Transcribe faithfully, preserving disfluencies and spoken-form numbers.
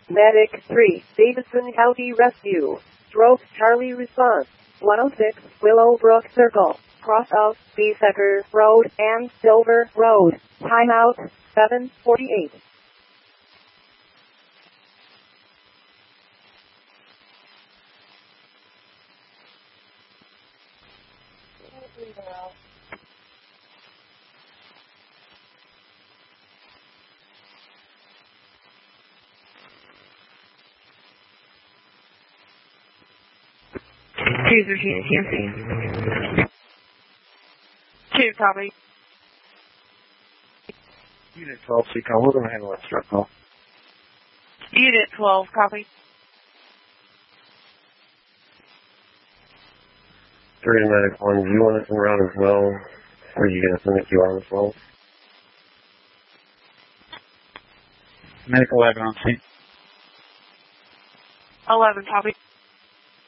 Medic three, Davidson County Rescue. Stroke Charlie response. one oh six, Willowbrook Circle. Cross of Beesecker Road and Silver Road. Timeout, seven forty-eight. Two's repeated, T M C. Two, copy. Unit twelve, C COM, we're going to handle that struck call. Unit twelve, copy. three to Medic one, do you want us en route as well? Or are you going to send it to on as well? Medic eleven on scene. eleven, copy.